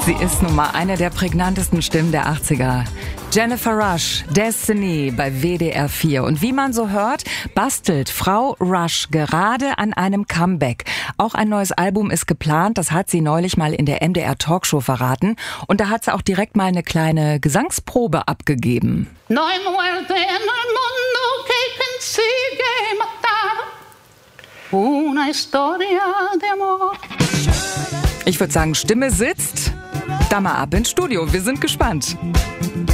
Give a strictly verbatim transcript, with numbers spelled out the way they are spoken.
Sie ist nun mal eine der prägnantesten Stimmen der achtziger. Jennifer Rush, Destiny bei W D R vier. Und wie man so hört, bastelt Frau Rush gerade an einem Comeback. Auch ein neues Album ist geplant, das hat sie neulich mal in der M D R Talkshow verraten. Und da hat sie auch direkt mal eine kleine Gesangsprobe abgegeben. No hay muerte en el mundo que consiga matar una historia de amor. Ich würde sagen, Stimme sitzt. Da mal ab ins Studio, wir sind gespannt.